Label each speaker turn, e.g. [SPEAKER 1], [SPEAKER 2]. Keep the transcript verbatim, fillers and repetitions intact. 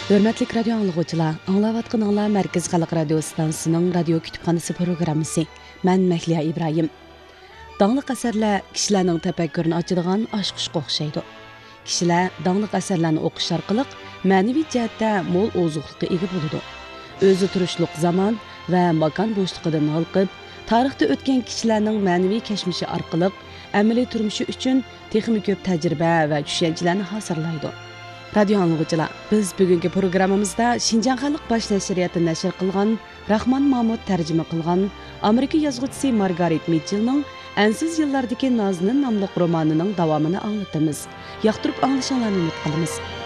[SPEAKER 1] Hörmətli radio anlıqçılar, anlavatqınlar Mərkəz Xalq Radio Stansiyasının radio kütüpxanası proqramısı. Mən Məhliya İbrahim. Dağlıq əsərlər kişilərin təfəkkürünü açıdığan aşqışqa oxşaydı. Kişilər dağlıq əsərlərini oxuş arqılıq mənəvi cəhətdə mol ozuqluqqa ega buludu. Özü turuşluq zaman və makan boşluğundan halqıb, tarixdə ötən kişilərin mənəvi kəşmişi arqılıq əməli turmuşu üçün texmi köp təcrübə və düşüncələrini hasırlaydı. Radio anlıqçılar, biz bugünkü programımızda Şinjan Xalq Baş Nəşriyyatı nəşr qılğan, Rahman Mahmud tərcümə qılğan Amerika yazğıçısı Margaret Mitchell'ның Әнсіз yıllardaki Nazının namlıq romanının davamını anlatımız. Yaxtırıp anlaşanlarını ümit qılımız.